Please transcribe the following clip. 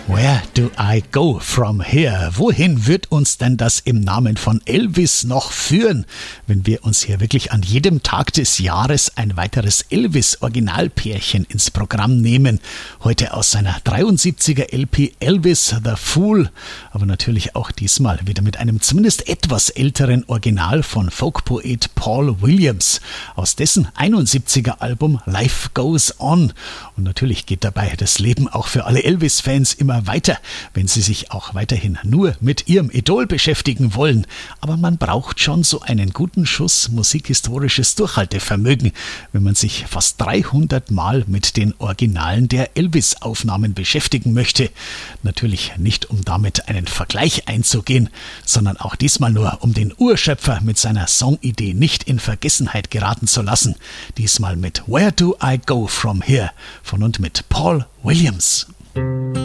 Where do I go from here? Wohin wird uns denn das im Namen von Elvis noch führen, wenn wir uns hier wirklich an jedem Tag des Jahres ein weiteres Elvis-Originalpärchen ins Programm nehmen? Heute aus seiner 73er LP Elvis the Fool, aber natürlich auch diesmal wieder mit einem zumindest etwas älteren Original von Folkpoet Paul Williams aus dessen 71er Album Life Goes On. Und natürlich geht dabei das Leben auch für alle Elvis-Fans immer weiter, wenn sie sich auch weiterhin nur mit ihrem Idol beschäftigen wollen. Aber man braucht schon so einen guten Schuss musikhistorisches Durchhaltevermögen, wenn man sich fast 300 Mal mit den Originalen der Elvis-Aufnahmen beschäftigen möchte. Natürlich nicht, um damit einen Vergleich einzugehen, sondern auch diesmal nur, um den Urschöpfer mit seiner Songidee nicht in Vergessenheit geraten zu lassen. Diesmal mit Where Do I Go From Here von und mit Paul Williams.